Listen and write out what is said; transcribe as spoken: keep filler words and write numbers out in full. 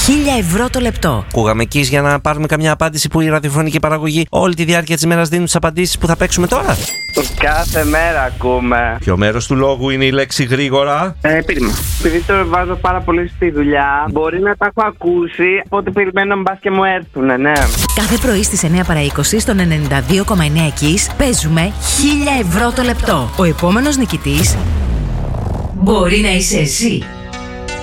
χίλια ευρώ το λεπτό. Ακούγαμε εκεί για να πάρουμε καμιά απάντηση που η ραδιοφωνική παραγωγή όλη τη διάρκεια της μέρας δίνουν τις απαντήσεις που θα παίξουμε τώρα. Κάθε μέρα ακούμε. Ποιο μέρος του λόγου είναι η λέξη γρήγορα? Ε, περίμενα. Επειδή το βάζω πάρα πολύ στη δουλειά, μπορεί να τα έχω ακούσει, οπότε περιμένω μπας και μου έρθουνε, ναι. Κάθε πρωί στις εννιά παρά είκοσι στον ενενήντα δύο κόμμα εννέα Kiss παίζουμε χίλια ευρώ το λεπτό. Ο επόμενος νικητής μπορεί να είσαι εσύ.